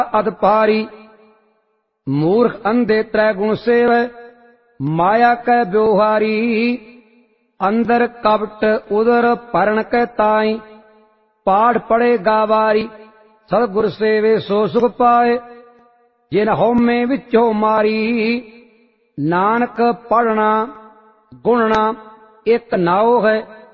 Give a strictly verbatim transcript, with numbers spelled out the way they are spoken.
अद पारी। मूर्ख अंधे त्रै गुण सेवै माया कै ब्योहारी। अंदर कपट उदर भरण कै ताई पाठ पढ़े गावारी। सतगुर सेवे सो सुख पाए जिन हउमे विचों मारी। नानक पढ़ना गुणना एक नाओ है